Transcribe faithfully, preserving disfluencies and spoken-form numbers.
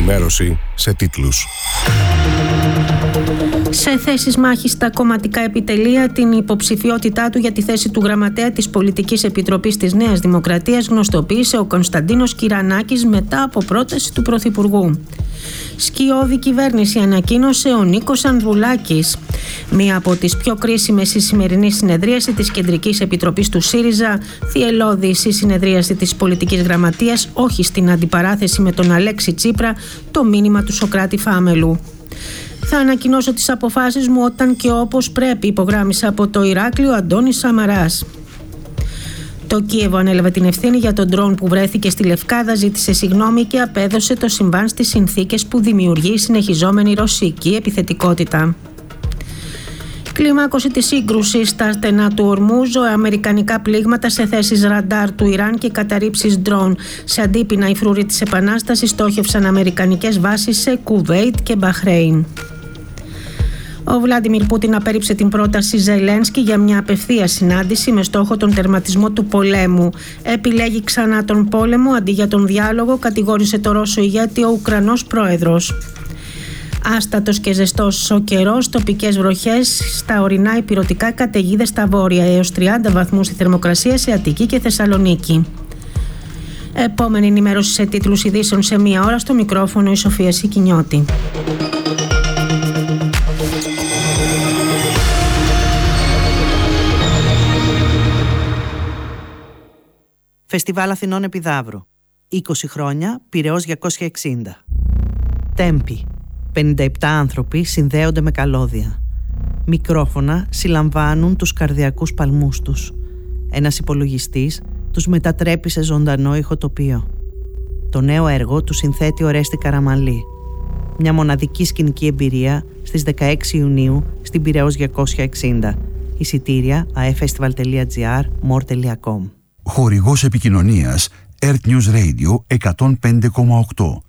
Ενημέρωση σε τίτλους. Σε θέσεις μάχης στα κομματικά επιτελεία, την υποψηφιότητά του για τη θέση του γραμματέα της Πολιτικής Επιτροπής της Νέας Δημοκρατίας γνωστοποίησε ο Κωνσταντίνος Κυρανάκης μετά από πρόταση του Πρωθυπουργού. Σκιώδη κυβέρνηση ανακοίνωσε ο Νίκος Ανδρουλάκης. Μία από τις πιο κρίσιμες η σημερινή συνεδρίαση της Κεντρικής Επιτροπής του ΣΥΡΙΖΑ, θυελλώδης η συνεδρίαση της Πολιτικής Γραμματείας, όχι στην αντιπαράθεση με τον Αλέξη Τσίπρα, το μήνυμα του Σωκράτη Φάμελου. Θα ανακοινώσω τις αποφάσεις μου όταν και όπως πρέπει, υπογράμμισε από το Ηράκλειο Αντώνης Σαμαράς. Το Κίεβο ανέλαβε την ευθύνη για τον ντρόν που βρέθηκε στη Λευκάδα, ζήτησε συγγνώμη και απέδωσε το συμβάν στις συνθήκες που δημιουργεί η συνεχιζόμενη ρωσική επιθετικότητα. Κλιμάκωση της σύγκρουσης στα στενά του Ορμούζ, αμερικανικά πλήγματα σε θέσεις ραντάρ του Ιράν και καταρρίψεις ντρόν. Σε αντίπεινα, οι φρούροι της Επανάστασης στόχευσαν αμερικανικές βάσεις σε Κουβέιτ και Μπαχρέιν. Ο Βλάντιμιρ Πούτιν απέρριψε την πρόταση Ζελένσκι για μια απευθεία συνάντηση με στόχο τον τερματισμό του πολέμου. Επιλέγει ξανά τον πόλεμο αντί για τον διάλογο, κατηγόρησε το Ρώσο ηγέτη ο Ουκρανός πρόεδρος. Άστατος και ζεστός ο καιρός, τοπικές βροχές στα ορεινά ηπειρωτικά, καταιγίδες στα βόρεια, έως τριάντα βαθμούς η θερμοκρασία σε Αττική και Θεσσαλονίκη. Επόμενη ενημέρωση σε τίτλους ειδήσεων σε μία ώρα, στο μικρόφωνο η Σοφία Σικινιώτη. Φεστιβάλ Αθηνών Επιδαύρου. είκοσι χρόνια, Πειραιώς διακόσια εξήντα. Τέμπη. πενήντα επτά άνθρωποι συνδέονται με καλώδια. Μικρόφωνα συλλαμβάνουν τους καρδιακούς παλμούς τους. Ένας υπολογιστής τους μετατρέπει σε ζωντανό ηχοτοπίο. Το νέο έργο του συνθέτει ο Ρέστη Καραμαλή. Μια μοναδική σκηνική εμπειρία στις δεκαέξι Ιουνίου στην Πειραιώς διακόσια εξήντα. Εισιτήρια a f festival τελεία g r, more τελεία com. Χορηγός επικοινωνίας Earth News Radio εκατόν πέντε κόμμα οκτώ.